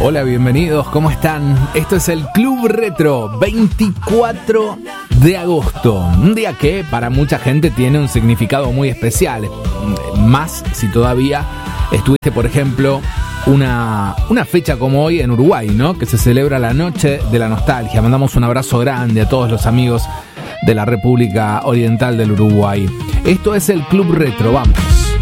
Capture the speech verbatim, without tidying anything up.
Hola, bienvenidos, ¿cómo están? Esto es el Club Retro, veinticuatro de agosto, un día que para mucha gente tiene un significado muy especial, más si todavía estuviste, por ejemplo, una, una fecha como hoy en Uruguay, ¿no? Que se celebra la Noche de la Nostalgia. Mandamos un abrazo grande a todos los amigos de la República Oriental del Uruguay. Esto es el Club Retro, vamos.